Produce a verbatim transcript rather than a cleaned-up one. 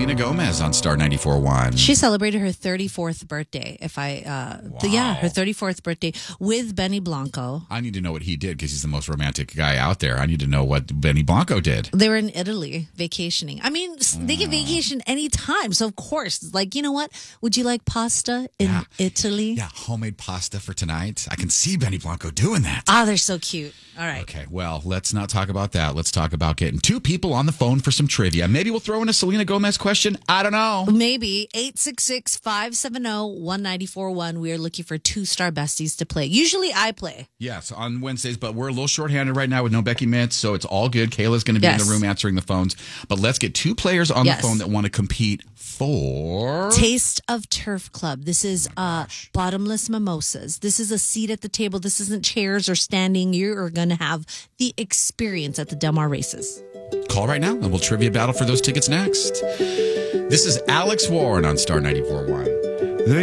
Selena Gomez on Star ninety-four point one. She celebrated her thirty-fourth birthday. If I, uh, Wow. th- yeah, her thirty-fourth birthday with Benny Blanco. I need to know what he did because he's the most romantic guy out there. I need to know what Benny Blanco did. They were in Italy vacationing. I mean, s they can vacation anytime. So, of course, like, you know what? Would you like pasta in Yeah. Italy? Yeah, homemade pasta for tonight. I can see Benny Blanco doing that. Ah, they're so cute. All right. Okay, well, let's not talk about that. Let's talk about getting two people on the phone for some trivia. Maybe we'll throw in a Selena Gomez question. I don't know. Maybe eight six six, five seven zero, one nine four one. We are looking for two star besties to play. Usually I play. Yes, on Wednesdays, but we're a little shorthanded right now with no Becky Mitz, so it's all good. Kayla's going to be Yes. in the room answering the phones. But let's get two players on Yes. the phone that want to compete for... Taste of Turf Club. This is uh, bottomless mimosas. This is a seat at the table. This isn't chairs or standing. You are going to have the experience at the Del Mar races. Call right now, and we'll trivia battle for those tickets next. This is Alex Warren on Star ninety-four point one.